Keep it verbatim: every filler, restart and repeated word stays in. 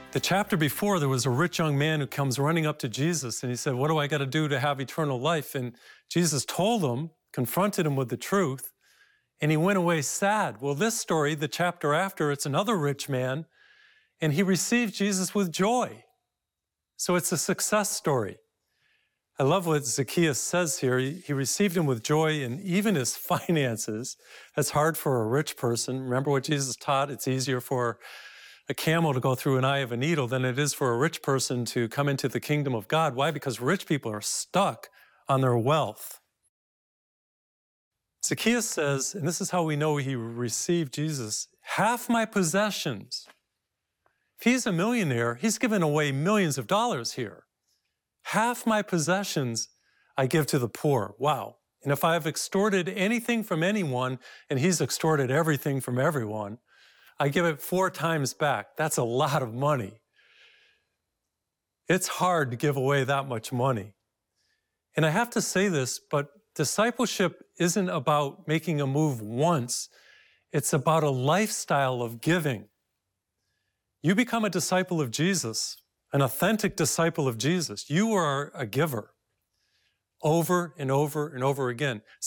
The chapter before, there was a rich young man who comes running up to Jesus and he said, what do I got to do to have eternal life? And Jesus told him, confronted him with the truth, and he went away sad. Well, this story, the chapter after, it's another rich man, and he received Jesus with joy. So it's a success story. I love what Zacchaeus says here. He, he received him with joy and even his finances. That's hard for a rich person. Remember what Jesus taught? It's easier for a camel to go through an eye of a needle than it is for a rich person to come into the kingdom of God. Why? Because rich people are stuck on their wealth. Zacchaeus says, and this is how we know he received Jesus, half my possessions. If he's a millionaire, he's given away millions of dollars here. Half my possessions I give to the poor. Wow. And if I've extorted anything from anyone, and he's extorted everything from everyone, I give it four times back. That's a lot of money. It's hard to give away that much money. And I have to say this, but discipleship isn't about making a move once. It's about a lifestyle of giving. You become a disciple of Jesus, an authentic disciple of Jesus. You are a giver over and over and over again.